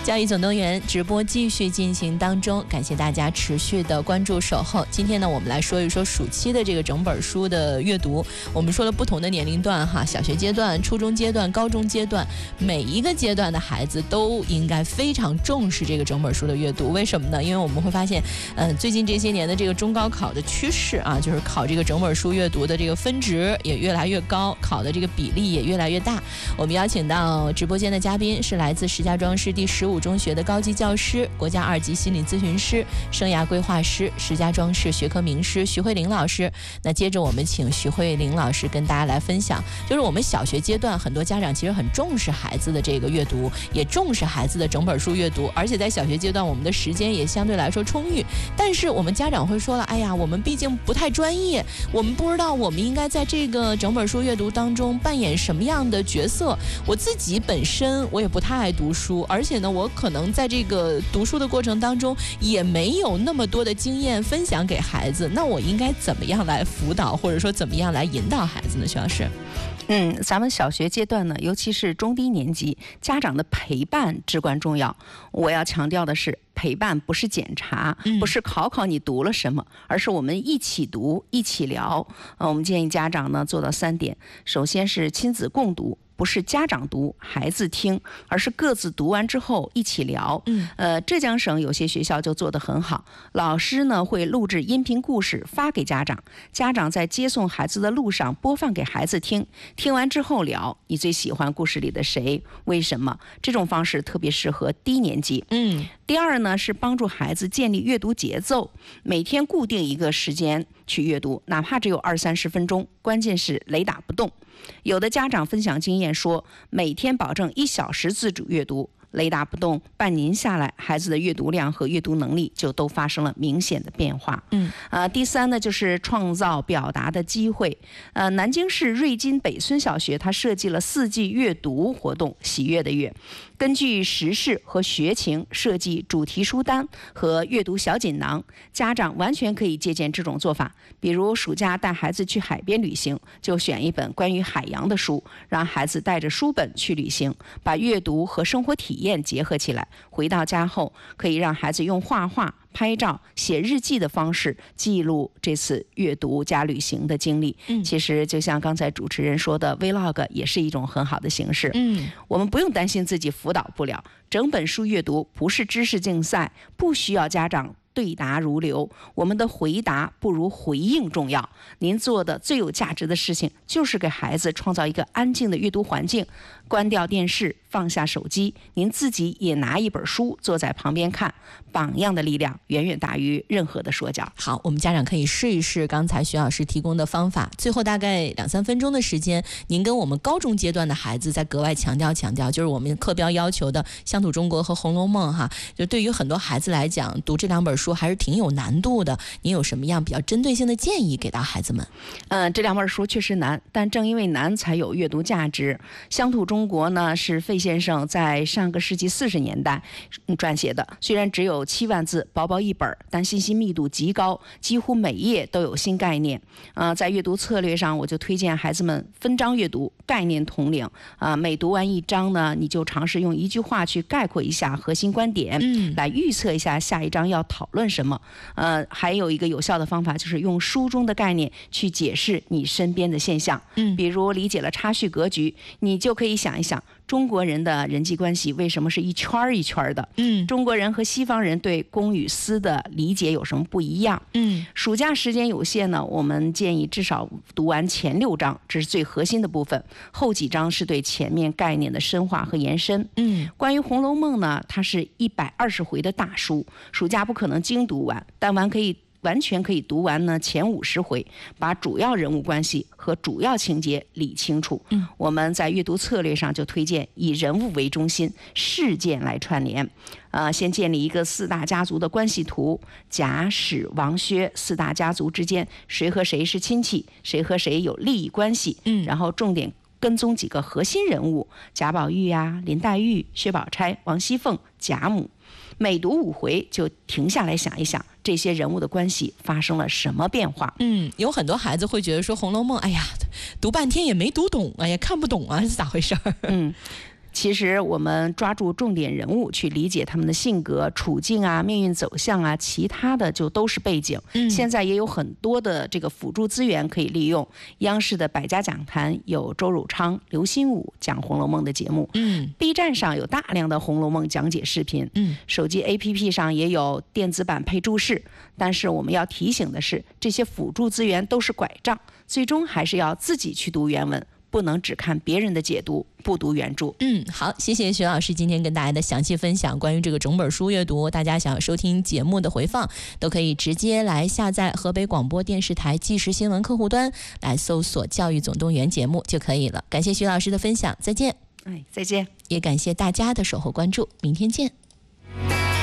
教育总动员直播继续进行当中，感谢大家持续的关注守候。今天呢，我们来说一说暑期的这个整本书的阅读。我们说了不同的年龄段哈，小学阶段、初中阶段、高中阶段，每一个阶段的孩子都应该非常重视这个整本书的阅读。为什么呢？因为我们会发现，最近这些年的这个中高考的趋势啊，就是考这个整本书阅读的这个分值也越来越高，考的这个比例也越来越大。我们邀请到直播间的嘉宾是来自石家庄市第15中学的高级教师、国家2级心理咨询师、生涯规划师、石家庄市学科名师徐慧玲老师。那接着我们请徐慧玲老师跟大家来分享，就是我们小学阶段很多家长其实很重视孩子的这个阅读，也重视孩子的整本书阅读，而且在小学阶段我们的时间也相对来说充裕。但是我们家长会说了，哎呀，我们毕竟不太专业，我们不知道我们应该在这个整本书阅读当中扮演什么样的角色。我自己本身我也不太爱读书，而且呢，我可能在这个读书的过程当中也没有那么多的经验分享给孩子，那我应该怎么样来辅导，或者说怎么样来引导孩子呢？徐老师。 咱们小学阶段呢，尤其是中低年级，家长的陪伴至关重要。我要强调的是，陪伴不是检查，不是考你读了什么，而是我们一起读，一起聊。我们建议家长呢做到3点：首先是亲子共读。不是家长读孩子听，而是各自读完之后一起聊。浙江省有些学校就做得很好，老师呢会录制音频故事发给家长，家长在接送孩子的路上播放给孩子听，听完之后聊你最喜欢故事里的谁，为什么。这种方式特别适合低年级。第二呢是帮助孩子建立阅读节奏，每天固定一个时间去阅读，哪怕只有20-30分钟，关键是雷打不动。有的家长分享经验说，每天保证1小时自主阅读，雷打不动，半年下来，孩子的阅读量和阅读能力就都发生了明显的变化。第三呢，就是创造表达的机会。南京市瑞金北村小学，它设计了4季阅读活动，喜悦的悦。根据时事和学情设计主题书单和阅读小锦囊，家长完全可以借鉴这种做法。比如暑假带孩子去海边旅行，就选一本关于海洋的书，让孩子带着书本去旅行，把阅读和生活体验结合起来。回到家后，可以让孩子用画画、拍照、写日记的方式记录这次阅读加旅行的经历。其实就像刚才主持人说的 Vlog 也是一种很好的形式。我们不用担心自己辅导不了，整本书阅读不是知识竞赛，不需要家长对答如流，我们的回答不如回应重要。您做的最有价值的事情就是给孩子创造一个安静的阅读环境，关掉电视，放下手机，您自己也拿一本书坐在旁边看，榜样的力量远远大于任何的说教。 好，我们家长可以试一试刚才徐老师提供的方法。最后大概2-3分钟的时间，您跟我们高中阶段的孩子再格外强调，就是我们课标要求的《乡土中国》和《红楼梦》哈，就对于很多孩子来讲，读这2本书还是挺有难度的。您有什么样比较针对性的建议给到孩子们？ 这2本书确实难，但正因为难才有阅读价值。《乡土中国》呢是费先生在上个世纪40年代撰写的，虽然只有7万字，薄薄一本，但信息密度极高，几乎每页都有新概念。在阅读策略上，我就推荐孩子们分章阅读，概念统领。每读完一章呢，你就尝试用1句话去概括一下核心观点，来预测一下下一章要讨论什么。还有一个有效的方法，就是用书中的概念去解释你身边的现象。比如理解了差序格局，你就可以想一想，中国人的人际关系为什么是一圈一圈的？中国人和西方人对公与私的理解有什么不一样？暑假时间有限呢，我们建议至少读完前6章，这是最核心的部分，后几章是对前面概念的深化和延伸。关于《红楼梦》呢，它是120回的大书，暑假不可能精读完，但完全可以读完呢前50回，把主要人物关系和主要情节理清楚。我们在阅读策略上就推荐以人物为中心，事件来串联。先建立一个4大家族的关系图，贾史王薛4大家族之间谁和谁是亲戚，谁和谁有利益关系。然后重点跟踪几个核心人物，贾宝玉呀、林黛玉、薛宝钗、王熙凤、贾母。每读5回就停下来想一想，这些人物的关系发生了什么变化。 有很多孩子会觉得说《红楼梦》，哎呀，读半天也没读懂，哎呀，看不懂啊，是咋回事？ 其实我们抓住重点人物去理解他们的性格、处境啊、命运走向啊，其他的就都是背景。现在也有很多的这个辅助资源可以利用。央视的百家讲坛有周汝昌、刘心武讲《红楼梦》的节目。B 站上有大量的《红楼梦》讲解视频。手机 APP 上也有电子版配注释。但是我们要提醒的是，这些辅助资源都是拐杖，最终还是要自己去读原文。不能只看别人的解读，不读原著。 好，谢谢徐老师今天跟大家的详细分享关于这个整本书阅读。大家想要收听节目的回放，都可以直接来下载河北广播电视台即时新闻客户端，来搜索教育总动员节目就可以了。感谢徐老师的分享，再见。 再见。 也感谢大家的守候关注，明天见。